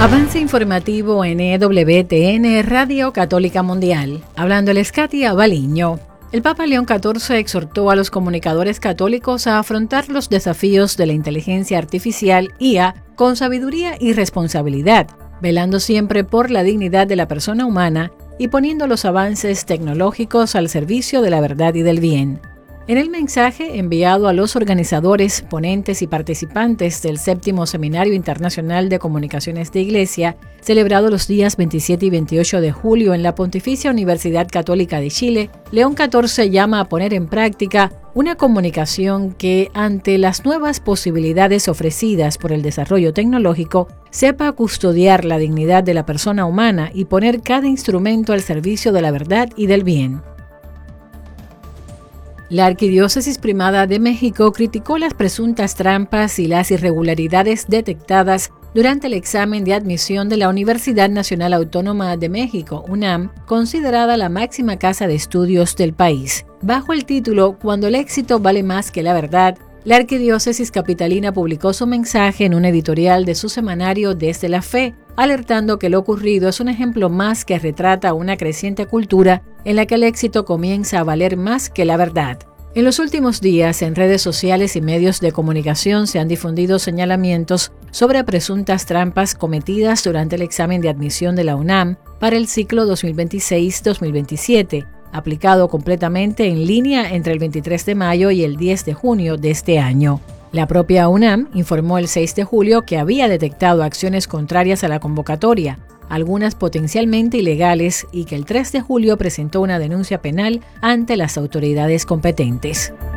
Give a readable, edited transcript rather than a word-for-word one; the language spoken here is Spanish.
Avance informativo en EWTN, Radio Católica Mundial. Hablando el Katia Baliño. El Papa León XIV exhortó a los comunicadores católicos a afrontar los desafíos de la inteligencia artificial IA con sabiduría y responsabilidad, velando siempre por la dignidad de la persona humana y poniendo los avances tecnológicos al servicio de la verdad y del bien. En el mensaje enviado a los organizadores, ponentes y participantes del 7º Seminario Internacional de Comunicaciones de Iglesia, celebrado los días 27 y 28 de julio en la Pontificia Universidad Católica de Chile, León XIV llama a poner en práctica una comunicación que, ante las nuevas posibilidades ofrecidas por el desarrollo tecnológico, sepa custodiar la dignidad de la persona humana y poner cada instrumento al servicio de la verdad y del bien. La Arquidiócesis Primada de México criticó las presuntas trampas y las irregularidades detectadas durante el examen de admisión de la Universidad Nacional Autónoma de México, UNAM, considerada la máxima casa de estudios del país. Bajo el título "Cuando el éxito vale más que la verdad", la Arquidiócesis Capitalina publicó su mensaje en un editorial de su semanario Desde la Fe, alertando que lo ocurrido es un ejemplo más que retrata una creciente cultura en la que el éxito comienza a valer más que la verdad. En los últimos días, en redes sociales y medios de comunicación se han difundido señalamientos sobre presuntas trampas cometidas durante el examen de admisión de la UNAM para el ciclo 2026-2027, aplicado completamente en línea entre el 23 de mayo y el 10 de junio de este año. La propia UNAM informó el 6 de julio que había detectado acciones contrarias a la convocatoria, algunas potencialmente ilegales, y que el 3 de julio presentó una denuncia penal ante las autoridades competentes.